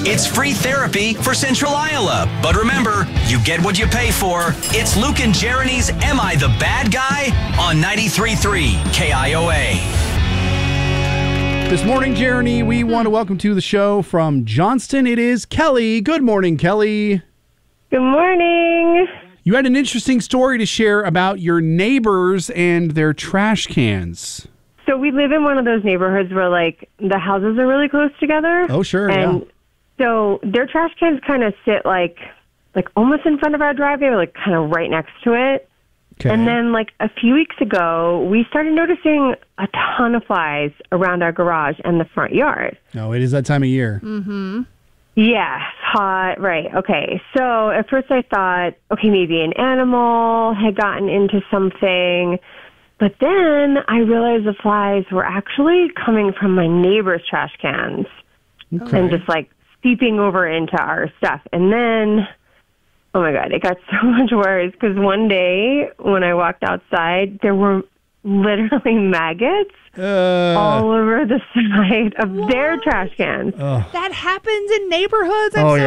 It's free therapy for Central Iowa. But remember, you get what you pay for. It's Luke and Jeremy's Am I the Bad Guy? On 93.3 KIOA. This morning, Jeremy, we want to welcome to the show from Johnston. It is Kelly. Good morning, Kelly. Good morning. You had an interesting story to share about your neighbors and their trash cans. So we live in one of those neighborhoods where, like, the houses are really close together. Oh, sure, and so their trash cans kind of sit, like almost in front of our driveway, or, like, kind of right next to it. Okay. And then, like, a few weeks ago, we started noticing a ton of flies around our garage and the front yard. Oh, it is that time of year. Mm-hmm. Yeah, hot, right. Okay, so at first I thought, okay, maybe an animal had gotten into something. But then I realized the flies were actually coming from my neighbor's trash cans and just, like, seeping over into our stuff. And then, oh, my God, it got so much worse because one day when I walked outside, there were literally maggots all over the side of their trash cans. That happens in neighborhoods. Oh,